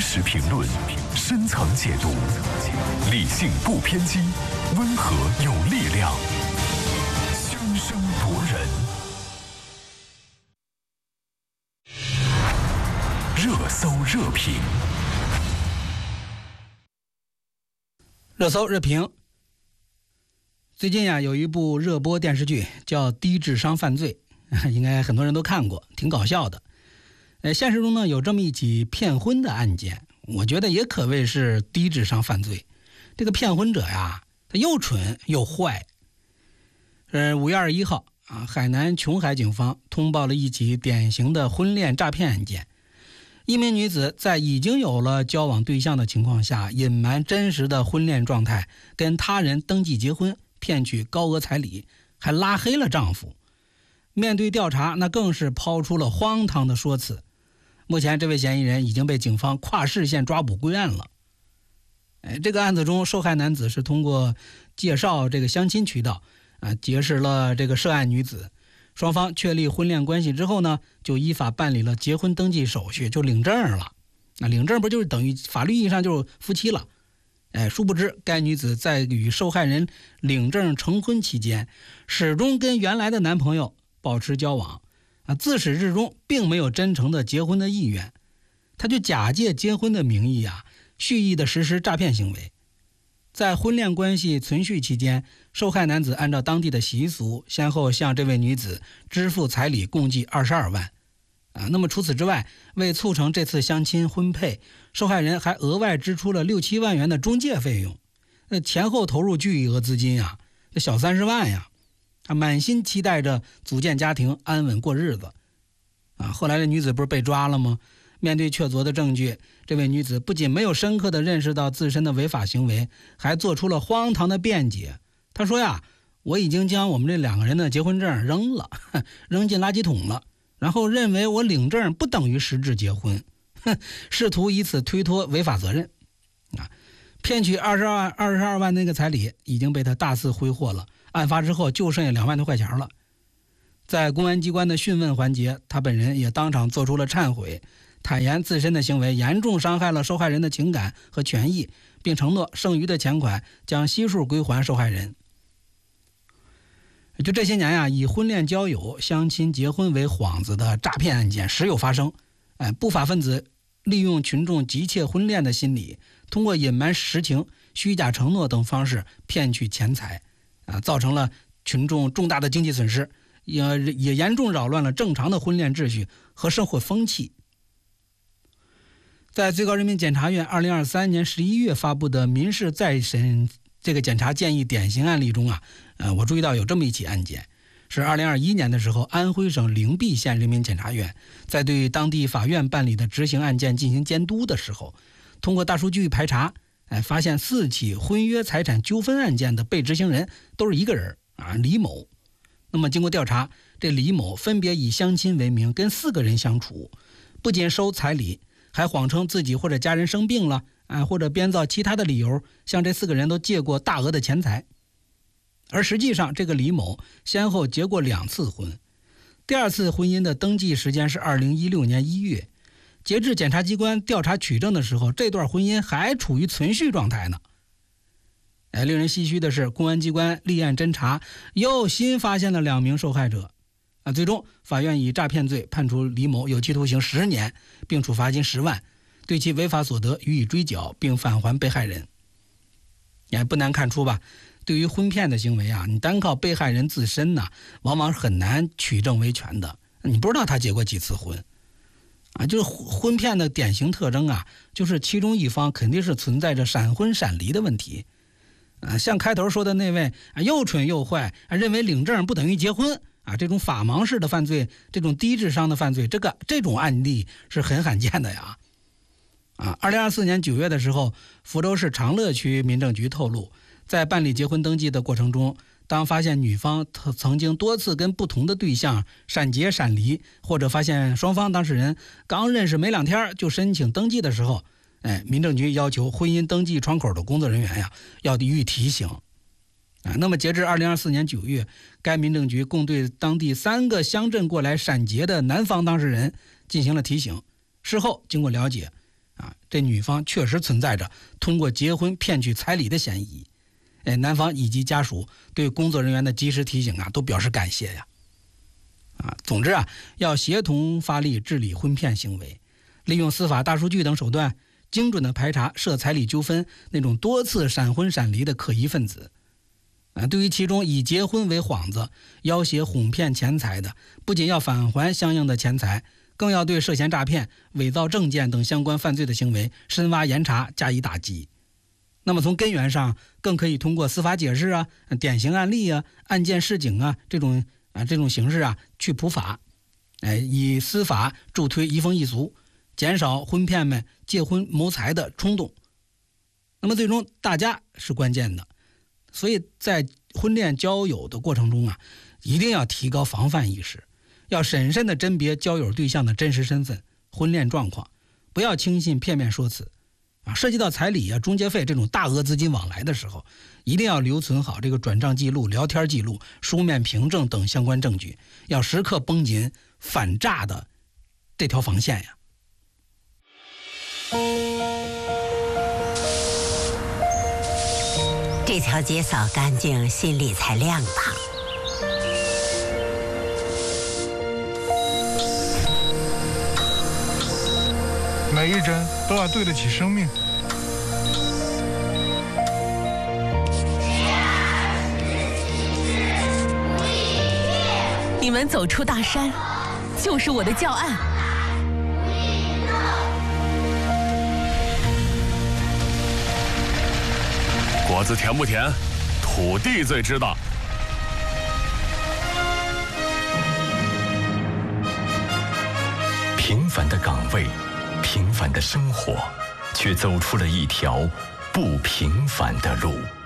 实评论，深层解读，理性不偏激，温和有力量，熵声夺人。热搜热评， 热搜热评。最近有一部热播电视剧叫《低智商犯罪》，应该很多人都看过，挺搞笑的。现实中呢有这么一起骗婚的案件，我觉得也可谓是低智商犯罪。这个骗婚者呀，他又蠢又坏。5月21号海南琼海警方通报了一起典型的婚恋诈骗案件。一名女子在已经有了交往对象的情况下，隐瞒真实的婚恋状态，跟他人登记结婚，骗取高额彩礼，还拉黑了丈夫。面对调查，那更是抛出了荒唐的说辞。目前这位嫌疑人已经被警方跨市县抓捕归案了。这个案子中，受害男子是通过介绍这个相亲渠道结识了这个涉案女子，双方确立婚恋关系之后呢，就依法办理了结婚登记手续，就领证了。领证不就是等于法律意义上就是夫妻了？殊不知该女子在与受害人领证成婚期间，始终跟原来的男朋友保持交往，自始至终并没有真诚的结婚的意愿。她就假借结婚的名义蓄意的实施诈骗行为。在婚恋关系存续期间，受害男子按照当地的习俗，先后向这位女子支付彩礼共计22万。那么除此之外，为促成这次相亲婚配，受害人还额外支出了6、7万元的中介费用。前后投入巨额资金这小30万呀。满心期待着组建家庭，安稳过日子。后来这女子不是被抓了吗？面对确凿的证据，这位女子不仅没有深刻地认识到自身的违法行为，还做出了荒唐的辩解。她说我已经将我们这2个人的结婚证扔了，扔进垃圾桶了，然后认为我领证不等于实质结婚，试图以此推脱违法责任。骗取22万那个彩礼已经被他大肆挥霍了，案发之后就剩下2万多块钱了。在公安机关的讯问环节，他本人也当场做出了忏悔，坦言自身的行为严重伤害了受害人的情感和权益，并承诺剩余的钱款将悉数归还受害人。就这些年以婚恋交友、相亲结婚为幌子的诈骗案件时有发生。不法分子利用群众急切婚恋的心理，通过隐瞒实情、虚假承诺等方式骗取钱财，造成了群众重大的经济损失，也严重扰乱了正常的婚恋秩序和生活风气。在最高人民检察院2023年11月发布的民事再审这个检察建议典型案例中我注意到有这么一起案件，是2021年的时候，安徽省灵璧县人民检察院在对当地法院办理的执行案件进行监督的时候，通过大数据排查，发现4起婚约财产纠纷案件的被执行人都是一个人李某。那么经过调查，这李某分别以相亲为名跟4个人相处，不仅收彩礼，还谎称自己或者家人生病了或者编造其他的理由，向这4个人都借过大额的钱财。而实际上这个李某先后结过2次婚，第2次婚姻的登记时间是2016年1月，截至检察机关调查取证的时候，这段婚姻还处于存续状态呢。令人唏嘘的是，公安机关立案侦查又新发现了2名受害者。最终法院以诈骗罪判处李某有期徒刑10年，并处罚金10万，对其违法所得予以追缴，并返还被害人。也不难看出吧，对于婚骗的行为你单靠被害人自身往往很难取证维权的。你不知道他结过几次婚就是婚骗的典型特征就是其中一方肯定是存在着闪婚闪离的问题。像开头说的那位又蠢又坏，认为领证不等于结婚这种法盲式的犯罪，这种低智商的犯罪，这种案例是很罕见的呀。2024年9月的时候，福州市长乐区民政局透露，在办理结婚登记的过程中，当发现女方曾经多次跟不同的对象闪结闪离，或者发现双方当事人刚认识没2天就申请登记的时候，民政局要求婚姻登记窗口的工作人员要予以提醒。那么截至2024年9月，该民政局共对当地3个乡镇过来闪结的男方当事人进行了提醒。事后经过了解这女方确实存在着通过结婚骗取彩礼的嫌疑。男方以及家属对工作人员的及时提醒都表示感谢呀。总之要协同发力治理婚骗行为，利用司法大数据等手段，精准的排查涉彩礼纠纷那种多次闪婚闪离的可疑分子。对于其中以结婚为幌子要挟哄骗钱财的，不仅要返还相应的钱财，更要对涉嫌诈骗、伪造证件等相关犯罪的行为深挖严查，加以打击。那么从根源上，更可以通过司法解释典型案例案件示警这种形式去普法，以司法助推移风易俗，减少婚骗们借婚谋财的冲动。那么最终大家是关键的，所以在婚恋交友的过程中一定要提高防范意识，要审慎地甄别交友对象的真实身份、婚恋状况，不要轻信片面说辞。涉及到彩礼中介费这种大额资金往来的时候，一定要留存好这个转账记录、聊天记录、书面凭证等相关证据，要时刻绷紧反诈的这条防线呀。 这条街扫干净，心里才亮堂。 每一针都要对得起生命。 你们走出大山，就是我的教案。 果子甜不甜，土地最知道。平凡的岗位，平凡的生活，却走出了一条不平凡的路。